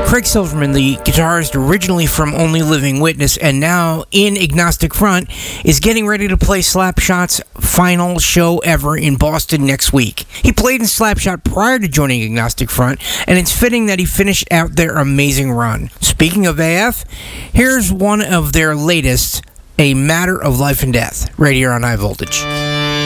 Craig Silverman, the guitarist originally from Only Living Witness and now in Agnostic Front, is getting ready to play Slapshot's final show ever in Boston next week. He played in Slapshot prior to joining Agnostic Front, and it's fitting that he finished out their amazing run. Speaking of AF, here's one of their latest, A Matter of Life and Death, right here on High Voltage.